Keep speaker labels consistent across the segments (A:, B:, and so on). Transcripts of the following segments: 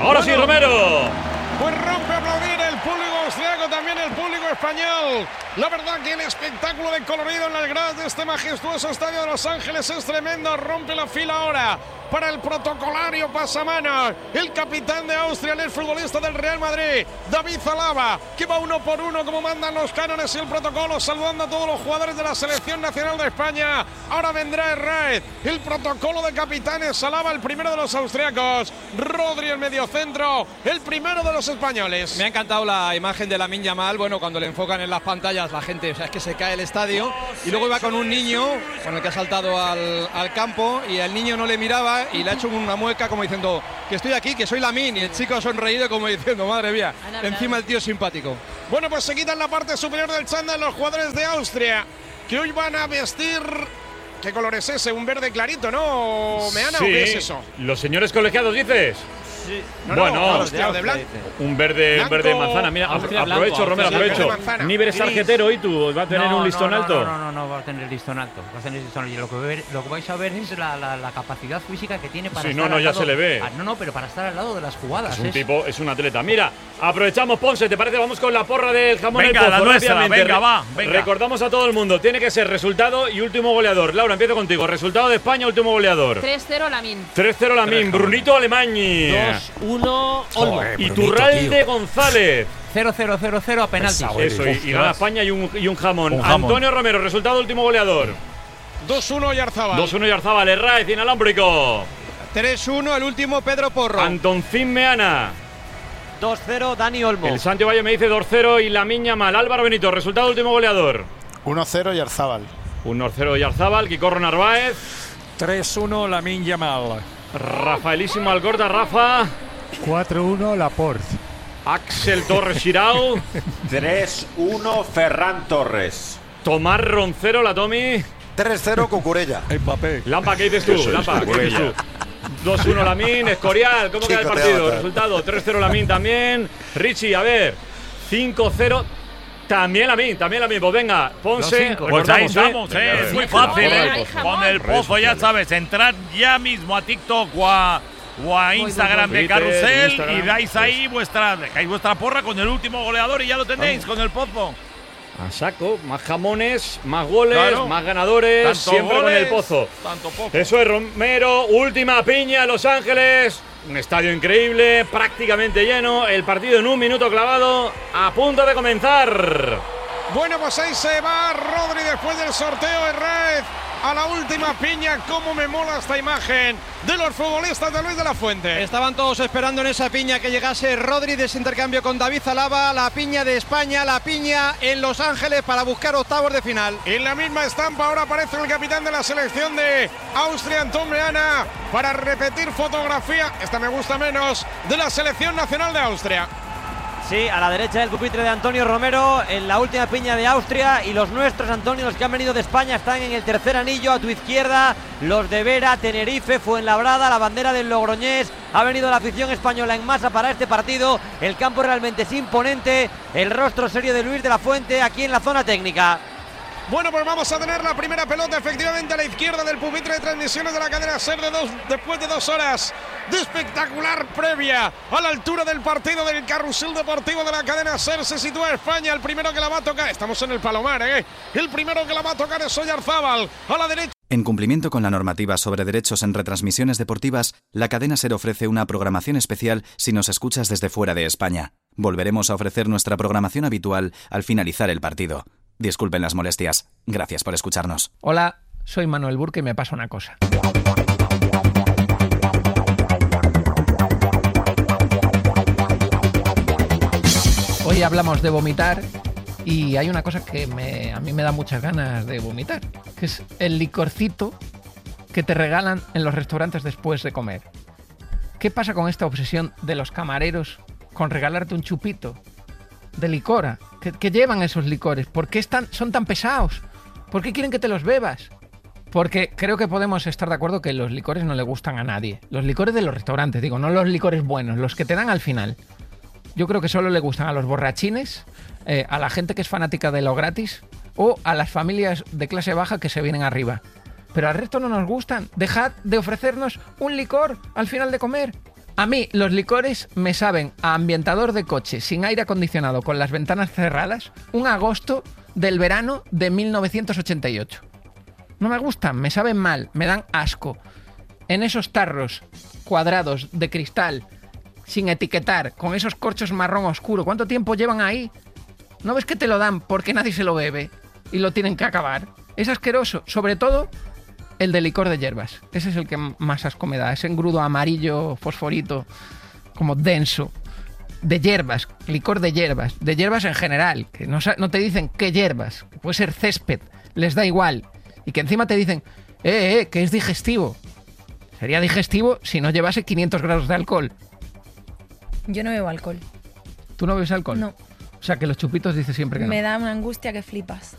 A: Ahora sí, Romero.
B: Pues rompe a aplaudir el público austriaco, también el público español. La verdad que el espectáculo de colorido en las gradas de este majestuoso estadio de Los Ángeles es tremendo. Rompe la fila ahora para el protocolario pasamanos. El capitán de Austria, el exfutbolista del Real Madrid, David Alaba, que va uno por uno como mandan los cánones y el protocolo, saludando a todos los jugadores de la Selección Nacional de España. Ahora vendrá Herrera, el protocolo de capitanes. Alaba, el primero de los austriacos. Rodri, el mediocentro, el primero de los españoles.
C: Me ha encantado la imagen de Lamine Yamal. Bueno, cuando le enfocan en las pantallas, la gente, o sea, es que se cae el estadio. Y luego iba con un niño con el que ha saltado al campo y el niño no le miraba y le ha hecho una mueca como diciendo que estoy aquí, que soy Lamine. Y el chico ha sonreído como diciendo, madre mía, encima el tío es simpático.
B: Bueno, pues se quitan la parte superior del chándal los jugadores de Austria, que hoy van a vestir... ¿Qué color es ese? ¿Un verde clarito, no, Meana?
A: Sí.
B: ¿O qué es eso?
A: Los señores colegiados, ¿dices?
D: Sí.
B: No,
A: Bueno,
B: de blanco.
A: Un verde manzana. Mira,
D: Austria
A: aprovecho,
D: blanco,
A: Romero,
D: Austria
A: aprovecho.
B: manzana.
A: Níver es tarjetero hoy, tú. ¿Va a tener un listón alto?
D: No, va a tener listón alto. Va a tener listón alto. Lo que vais a ver es la capacidad física que tiene para
A: Sí,
D: estar
A: ya se le ve.
D: pero para estar al lado de las jugadas.
A: Es un atleta. Mira, aprovechamos, Ponce, ¿te parece? Vamos con la porra del jamón
E: Venga,
A: El Pozo,
E: la nuestra,
A: rápidamente.
E: venga.
A: Recordamos a todo el mundo, tiene que ser resultado y último goleador. Laura, empiezo contigo. Resultado de España, último goleador.
F: 3-0 Lamine.
A: 3-0 Lamine, Brunito Alemany.
D: 2-1 Olmo.
A: Iturralde González.
D: 0-0 a penaltis.
A: Eso, y gana España y un jamón. Antonio Romero, resultado último goleador.
B: 2-1 Yarzábal.
A: 2-1 Yarzábal, Herraiz, inalámbrico.
C: 3-1 el último Pedro Porro.
A: Antoncín Meana.
D: 2-0 Dani Olmo.
A: El Santi Valle me dice 2-0 y Lamine Yamal. Álvaro Benito, resultado último goleador.
G: 1-0 Yarzábal.
A: 1-0 Yarzábal, Quicorro Narváez.
E: 3-1 Lamine Yamal.
A: Rafaelísimo Alcorta, Rafa.
H: 4-1 Laporte.
A: Axel Torres Xirau.
I: 3-1 Ferran Torres.
A: Tomás Roncero, la Tomi.
G: 3-0 Cucurella.
E: Mbappé.
A: Lampa, ¿qué dices tú? Lampa, ¿qué dices tú? 2-1 Lamine, Escorial, ¿cómo queda el partido? Resultado, 3-0 Lamine también. Richie, a ver, 5-0. También Lamine. Pues venga, Ponce.
E: Pues ahí estamos, es muy fácil, Con el Pozo, ya sabes, entrad ya mismo a TikTok o a Instagram de Carrusel y dais ahí dejáis vuestra porra con el último goleador y ya lo tenéis con el Pozo.
A: A saco, más jamones, más goles,
E: Claro.
A: más ganadores,
E: Tanto
A: siempre
E: goles,
A: con el Pozo.
E: tanto Pozo.
A: Eso es Romero, última piña en Los Ángeles. Un estadio increíble, prácticamente lleno. El partido en un minuto clavado, a punto de comenzar.
B: Bueno, pues ahí se va Rodri después del sorteo. Herrera a la última piña. Cómo me mola esta imagen de los futbolistas de Luis de la Fuente.
C: Estaban todos esperando en esa piña que llegase Rodri de ese intercambio con David Alaba, la piña de España, la piña en Los Ángeles para buscar octavos de final.
B: En la misma estampa ahora aparece el capitán de la selección de Austria, Anton Meana, para repetir fotografía, esta me gusta menos, de la selección nacional de Austria.
D: Sí, a la derecha del pupitre de Antonio Romero, en la última piña de Austria, y los nuestros, Antonio, los que han venido de España, están en el tercer anillo a tu izquierda, los de Vera, Tenerife, Fuenlabrada, la bandera del Logroñés. Ha venido la afición española en masa para este partido, el campo realmente es imponente, el rostro serio de Luis de la Fuente aquí en la zona técnica.
B: Bueno, pues vamos a tener la primera pelota efectivamente a la izquierda del pupitre de transmisiones de la cadena SER después de 2 horas de espectacular previa a la altura del partido del carrusel deportivo de la cadena SER. Se sitúa España, el primero que la va a tocar, estamos en el Palomar, el primero que la va a tocar es Oyarzábal, a la derecha.
J: En cumplimiento con la normativa sobre derechos en retransmisiones deportivas, la cadena SER ofrece una programación especial si nos escuchas desde fuera de España. Volveremos a ofrecer nuestra programación habitual al finalizar el partido. Disculpen las molestias. Gracias por escucharnos.
K: Hola, soy Manuel Burke y me pasa una cosa. Hoy hablamos de vomitar y hay una cosa que a mí me da muchas ganas de vomitar, que es el licorcito que te regalan en los restaurantes después de comer. ¿Qué pasa con esta obsesión de los camareros con regalarte un chupito de licor? ¿Qué llevan esos licores? ¿Por qué son tan pesados? ¿Por qué quieren que te los bebas? Porque creo que podemos estar de acuerdo que los licores no le gustan a nadie. Los licores de los restaurantes, digo, no los licores buenos, los que te dan al final. Yo creo que solo le gustan a los borrachines, a la gente que es fanática de lo gratis o a las familias de clase baja que se vienen arriba. Pero al resto no nos gustan. Dejad de ofrecernos un licor al final de comer. A mí los licores me saben a ambientador de coche sin aire acondicionado con las ventanas cerradas un agosto del verano de 1988. No me gustan, me saben mal, me dan asco. En esos tarros cuadrados de cristal, sin etiquetar, con esos corchos marrón oscuro, ¿cuánto tiempo llevan ahí? ¿No ves que te lo dan porque nadie se lo bebe y lo tienen que acabar? Es asqueroso, sobre todo el de licor de hierbas. Ese es el que más asco me da, ese engrudo amarillo, fosforito, como denso. De hierbas, licor de hierbas en general, que no te dicen qué hierbas, que puede ser césped, les da igual. Y que encima te dicen, que es digestivo. Sería digestivo si no llevase 500 grados de alcohol.
F: Yo no bebo alcohol.
K: ¿Tú no bebes alcohol?
F: No.
K: O sea, que los chupitos dices siempre que no.
F: Me da una angustia que flipas.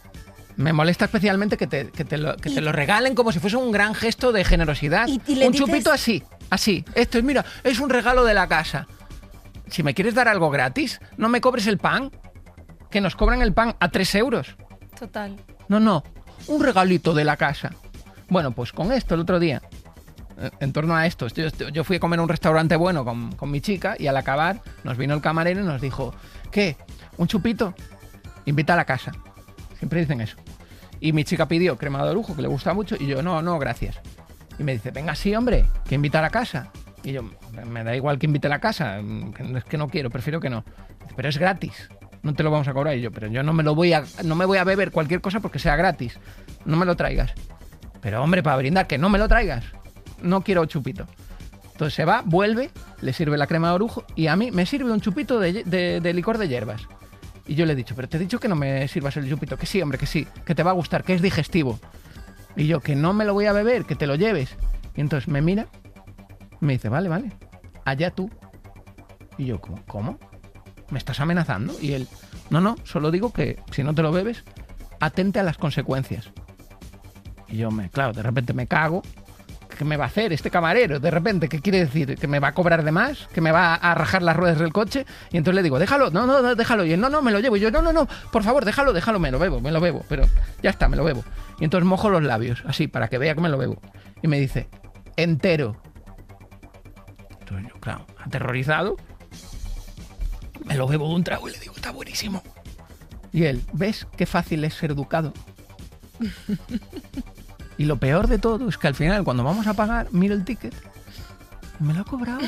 K: Me molesta especialmente que te lo regalen como si fuese un gran gesto de generosidad. Un chupito así. Esto es, mira, es un regalo de la casa. Si me quieres dar algo gratis, no me cobres el pan. Que nos cobran el pan a 3 euros.
F: Total.
K: No. Un regalito de la casa. Bueno, pues con esto el otro día, en torno a esto, yo fui a comer a un restaurante bueno con mi chica y al acabar nos vino el camarero y nos dijo, ¿qué? ¿Un chupito? Invita a la casa. Siempre dicen eso. Y mi chica pidió crema de orujo, que le gusta mucho, y yo, no, gracias. Y me dice, venga, sí, hombre, que invita a la casa. Y yo, me da igual que invite a la casa, es que no quiero, prefiero que no. Dice, pero es gratis, no te lo vamos a cobrar. Y yo, pero yo no me voy a beber cualquier cosa porque sea gratis. No me lo traigas. Pero hombre, para brindar, que no me lo traigas. No quiero chupito. Entonces se va, vuelve, le sirve la crema de orujo y a mí me sirve un chupito de licor de hierbas. Y yo le he dicho, pero te he dicho que no me sirvas el chupito. Que sí, hombre, que sí, que te va a gustar, que es digestivo. Y yo, que no me lo voy a beber, que te lo lleves. Y entonces me mira, me dice, vale, allá tú. Y yo, ¿cómo? ¿Me estás amenazando? Y él, no, solo digo que si no te lo bebes, atente a las consecuencias. Y yo, claro, de repente me cago. ¿Qué me va a hacer este camarero? De repente, ¿qué quiere decir? ¿Que me va a cobrar de más? ¿Que me va a rajar las ruedas del coche? Y entonces le digo, déjalo, no, déjalo. Y él, no, me lo llevo. Y yo, no, por favor, déjalo, me lo bebo. Pero ya está, me lo bebo. Y entonces mojo los labios, así, para que vea que me lo bebo. Y me dice, entero. Entonces yo, claro, aterrorizado, me lo bebo de un trago y le digo, está buenísimo. Y él, ¿ves qué fácil es ser educado? Y lo peor de todo es que al final, cuando vamos a pagar, miro el ticket y me lo ha cobrado.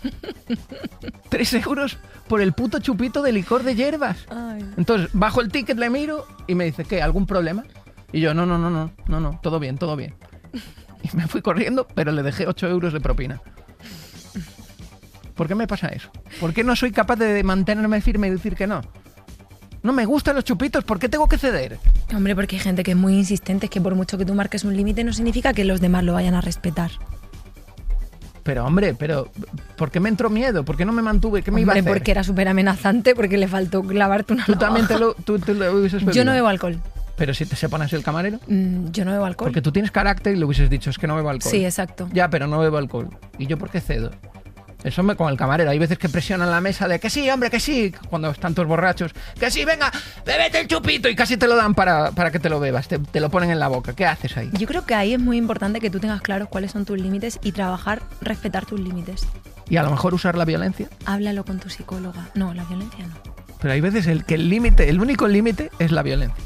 K: 3 euros por el puto chupito de licor de hierbas. Ay. Entonces, bajo el ticket, le miro y me dice, ¿qué? ¿Algún problema? Y yo, no, todo bien. Y me fui corriendo, pero le dejé 8 euros de propina. ¿Por qué me pasa eso? ¿Por qué no soy capaz de mantenerme firme y decir que no? No me gustan los chupitos, ¿por qué tengo que ceder?
F: Hombre, porque hay gente que es muy insistente, es que por mucho que tú marques un límite no significa que los demás lo vayan a respetar.
K: Pero hombre, ¿por qué me entró miedo? ¿Por qué no me mantuve? ¿Qué me iba a hacer?
F: Porque era súper amenazante, porque le faltó clavarte una
K: ¿Tú también te lo hubieses bebido?
F: Yo no bebo alcohol.
K: ¿Pero si se pone así el camarero?
F: Yo no bebo alcohol.
K: Porque tú tienes carácter y le hubieses dicho, es que no bebo alcohol.
F: Sí, exacto.
K: Ya, pero no bebo alcohol. ¿Y yo por qué cedo? Eso con el camarero. Hay veces que presionan la mesa de que sí, hombre, que sí. Cuando están todos borrachos. Que sí, venga, bébete el chupito. Y casi te lo dan para que te lo bebas. Te lo ponen en la boca. ¿Qué haces ahí?
F: Yo creo que ahí es muy importante que tú tengas claros cuáles son tus límites y respetar tus límites.
K: Y a lo mejor usar la violencia.
F: Háblalo con tu psicóloga. No, la violencia no.
K: Pero hay veces el único límite es la violencia.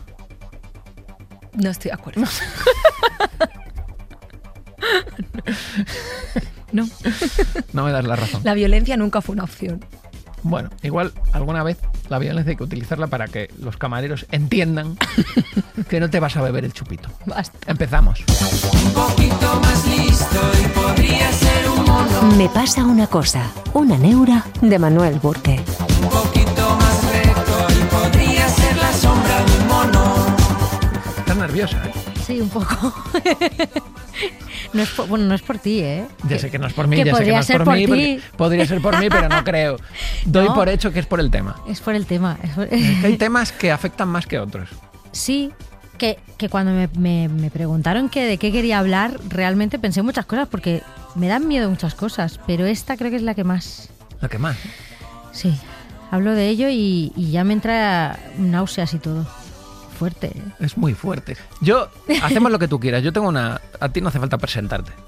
F: No estoy de acuerdo. No.
K: No me das la razón.
F: La violencia nunca fue una opción.
K: Bueno, igual alguna vez la violencia hay que utilizarla para que los camareros entiendan que no te vas a beber el chupito.
F: Basta.
K: Empezamos.
L: Un poquito más listo y podría ser un mono.
M: Me pasa una cosa, una neura de Manuel Burke.
L: Un poquito más recto y podría ser la sombra de un mono.
K: Estás nerviosa, ¿eh?
N: Sí, un poco. No es por ti, ¿eh?
K: Ya sé que no es por mí, ya sé que no es por mí. Podría ser por mí, pero no creo. Doy por hecho que es por el tema.
N: Es por el tema.
K: Hay temas que afectan más que otros.
N: Sí, que cuando me preguntaron de qué quería hablar, realmente pensé muchas cosas, porque me dan miedo muchas cosas, pero esta creo que es la que más.
K: ¿La que más?
N: Sí, hablo de ello y ya me entra náuseas y todo. Fuerte, ¿eh?
K: Es muy fuerte. Hacemos lo que tú quieras. Yo tengo a ti no hace falta presentarte.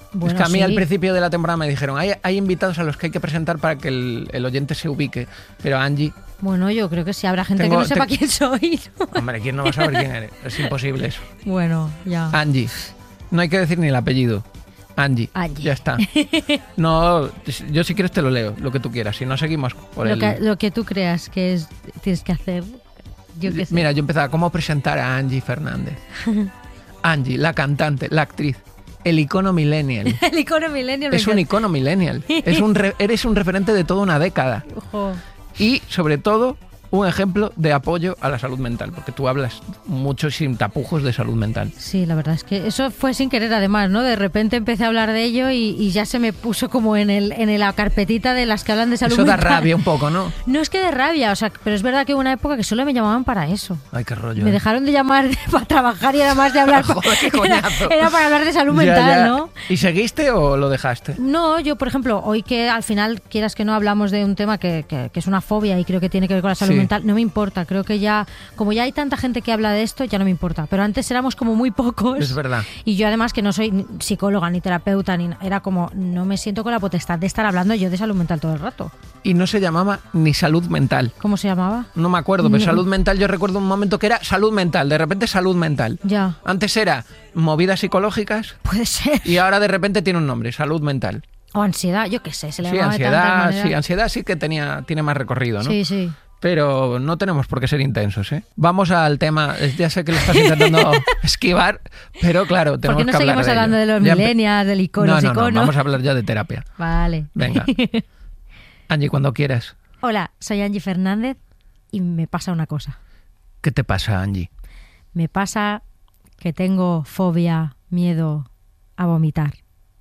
K: Es que a mí al principio de la temporada me dijeron, hay invitados a los que hay que presentar para que el oyente se ubique, pero Angie...
N: Bueno, yo creo que sí, habrá gente que no sepa quién soy, ¿no?
K: Hombre, ¿quién no va a saber quién eres? Es imposible eso.
N: Bueno, ya.
K: Angie. No hay que decir ni el apellido. Angie. Ya está. No, yo si quieres te lo leo, lo que tú quieras. Si no, seguimos por
N: lo que tú creas que tienes que hacer. Yo qué sé.
K: Mira, yo empezaba, ¿cómo presentar a Angie Fernández? Angie, la cantante, la actriz. El icono millennial.
N: El icono millennial.
K: Es un icono millennial. Eres un referente de toda una década.
N: Ojo.
K: Y, sobre todo, un ejemplo de apoyo a la salud mental, porque tú hablas mucho sin tapujos de salud mental.
N: Sí, la verdad es que eso fue sin querer además, ¿no? De repente empecé a hablar de ello y ya se me puso como en la carpetita de las que hablan de salud mental.
K: Eso da rabia un poco, ¿no?
N: No es que de rabia, o sea, pero es verdad que hubo una época que solo me llamaban para eso.
K: Ay, qué rollo.
N: Me dejaron de llamar para trabajar y era más de hablar.
K: Joder, qué coñazo.
N: Era para hablar de salud mental, ¿no?
K: ¿Y seguiste o lo dejaste?
N: No, yo, por ejemplo, hoy que al final, quieras que no, hablamos de un tema que es una fobia y creo que tiene que ver con la salud mental, no me importa. Creo que ya, como ya hay tanta gente que habla de esto, ya no me importa. Pero antes éramos como muy pocos.
K: Es verdad.
N: Y yo además que no soy psicóloga ni terapeuta, era como, no me siento con la potestad de estar hablando yo de salud mental todo el rato.
K: Y no se llamaba ni salud mental.
N: ¿Cómo se llamaba?
K: No me acuerdo, pero salud mental, yo recuerdo un momento que era salud mental, de repente salud mental.
N: Ya.
K: Antes era movidas psicológicas.
N: Puede ser.
K: Y ahora de repente tiene un nombre, salud mental.
N: O ansiedad, yo qué sé, se le llamaba
K: ansiedad,
N: de tantas maneras.
K: Sí, ansiedad sí que tiene más recorrido, ¿no?
N: Sí, sí.
K: Pero no tenemos por qué ser intensos, ¿eh? Vamos al tema. Ya sé que lo estás intentando esquivar, pero claro, tenemos que hablar de ello.
N: ¿Por qué no seguimos hablando de los millennials, del icono?
K: No, vamos a hablar ya de terapia.
N: Vale.
K: Venga. Angie, cuando quieras.
N: Hola, soy Angie Fernández y me pasa una cosa.
K: ¿Qué te pasa, Angie?
N: Me pasa que tengo fobia, miedo a vomitar.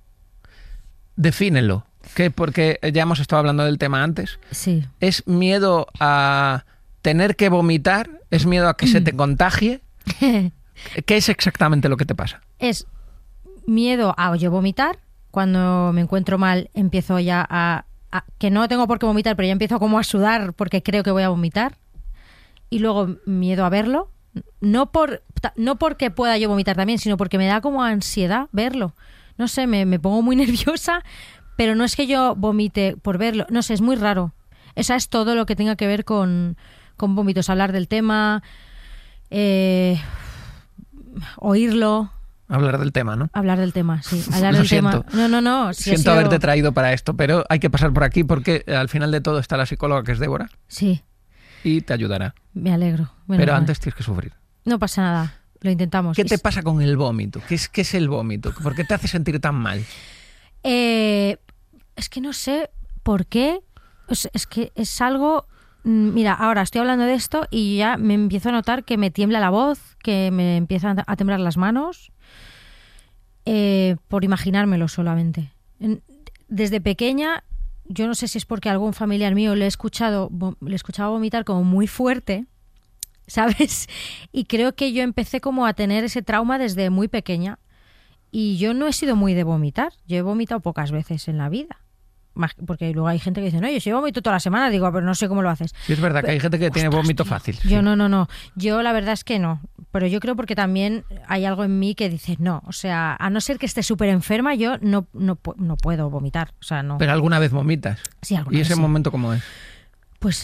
K: Defínelo. Porque ya hemos estado hablando del tema antes.
N: Sí.
K: ¿Es miedo a tener que vomitar? ¿Es miedo a que se te contagie? ¿Qué es exactamente lo que te pasa?
N: Es miedo a yo vomitar. Cuando me encuentro mal empiezo ya a que no tengo por qué vomitar, pero ya empiezo como a sudar porque creo que voy a vomitar. Y luego miedo a verlo. No porque pueda yo vomitar también, sino porque me da como ansiedad verlo. No sé, me pongo muy nerviosa. Pero no es que yo vomite por verlo. No sé, es muy raro. Esa es todo lo que tenga que ver con vómitos. Hablar del tema, oírlo.
K: Hablar del tema, ¿no?
N: Hablar del tema, sí. Hablar del tema. No.
K: Siento haberte traído para esto, pero hay que pasar por aquí porque al final de todo está la psicóloga que es Débora.
N: Sí.
K: Y te ayudará.
N: Me alegro.
K: Pero antes tienes que sufrir.
N: No pasa nada. Lo intentamos.
K: ¿Qué te pasa con el vómito? ¿Qué es el vómito? ¿Por qué te hace sentir tan mal?
N: Es que no sé por qué. Es que es algo... Mira, ahora estoy hablando de esto y ya me empiezo a notar que me tiembla la voz, que me empiezan a temblar las manos, por imaginármelo solamente. Desde pequeña, yo no sé si es porque a algún familiar mío le escuchaba vomitar como muy fuerte, ¿sabes? Y creo que yo empecé como a tener ese trauma desde muy pequeña. Y yo no he sido muy de vomitar. Yo he vomitado pocas veces en la vida. Porque luego hay gente que dice, no, yo sí vomito toda la semana. Digo, pero no sé cómo lo haces.
K: Sí, es verdad que hay gente que tiene vómito fácil.
N: Yo no. Yo la verdad es que no. Pero yo creo porque también hay algo en mí que dice, no. O sea, a no ser que esté súper enferma, yo no puedo vomitar. O sea, no.
K: ¿Pero alguna vez vomitas?
N: Sí, alguna vez.
K: ¿Y ese momento cómo es?
N: Pues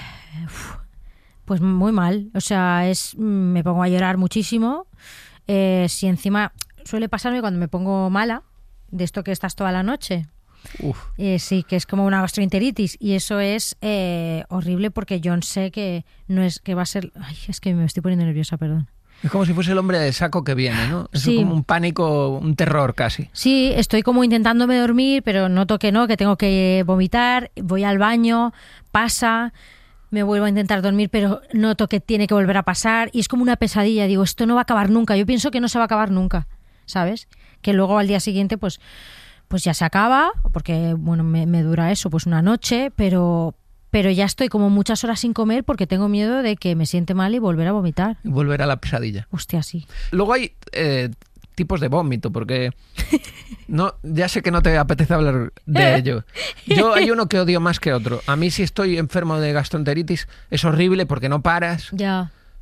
N: muy mal. O sea, me pongo a llorar muchísimo. Si encima... Suele pasarme cuando me pongo mala, de esto que estás toda la noche. Sí, que es como una gastroenteritis. Y eso es horrible porque yo sé que no es que va a ser... Ay, es que me estoy poniendo nerviosa, perdón.
K: Es como si fuese el hombre de saco que viene, ¿no? Es como un pánico, un terror casi.
N: Sí, estoy como intentándome dormir, pero noto que no, que tengo que vomitar. Voy al baño, pasa... Me vuelvo a intentar dormir, pero noto que tiene que volver a pasar. Y es como una pesadilla. Digo, esto no va a acabar nunca. Yo pienso que no se va a acabar nunca. ¿Sabes? Que luego al día siguiente pues ya se acaba, porque bueno, me dura eso, pues una noche, pero ya estoy como muchas horas sin comer porque tengo miedo de que me siente mal y volver a vomitar.
K: Y volver a la pesadilla.
N: Hostia, sí.
K: Luego hay tipos de vómito, porque ya sé que no te apetece hablar de ello. Yo hay uno que odio más que otro. A mí si estoy enfermo de gastroenteritis es horrible porque no paras.
N: Ya.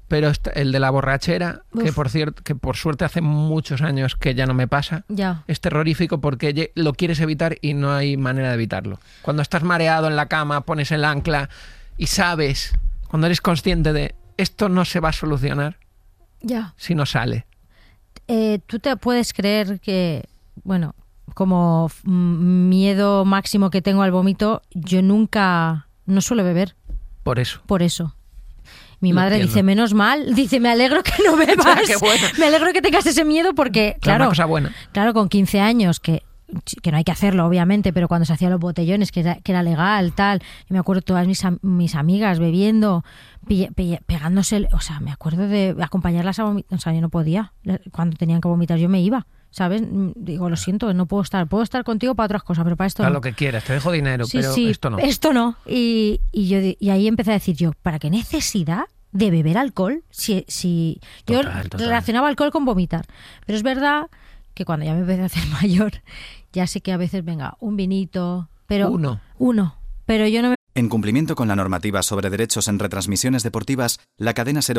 K: Pero el de la borrachera, que
N: Uf.
K: por cierto, que por suerte hace muchos años que ya no me pasa,
N: Ya.
K: es terrorífico porque lo quieres evitar y no hay manera de evitarlo. Cuando estás mareado en la cama, pones el ancla y sabes, cuando eres consciente de esto no se va a solucionar
N: Ya.
K: si no sale.
N: Tú te puedes creer que, bueno, como miedo máximo que tengo al vómito, yo no suelo beber.
K: Por eso.
N: Por eso. Mi
K: Lo
N: madre
K: entiendo.
N: dice, menos mal, dice, me alegro que no bebas.
K: Qué bueno.
N: Me alegro que tengas ese miedo porque,
K: Es
N: claro,
K: una cosa buena.
N: claro, con 15 años, que no hay que hacerlo, obviamente, pero cuando se hacían los botellones, que era legal, tal, y me acuerdo todas mis amigas bebiendo, pegándose, o sea, me acuerdo de acompañarlas a vomitar, o sea, yo no podía, cuando tenían que vomitar yo me iba, ¿sabes? Digo, lo siento, no puedo estar contigo para otras cosas, pero para esto
K: Haz
N: no.
K: lo que quieras, te dejo dinero,
N: Sí,
K: pero
N: sí,
K: esto no.
N: Esto no. Y ahí empecé a decir yo, ¿para qué necesidad de beber alcohol? Si yo
K: Total.
N: relacionaba alcohol con vomitar. Pero es verdad que cuando ya me empecé a hacer mayor, ya sé que a veces, venga, un vinito, pero uno. Pero yo no me...
J: En cumplimiento con la normativa sobre derechos en retransmisiones deportivas, la cadena SER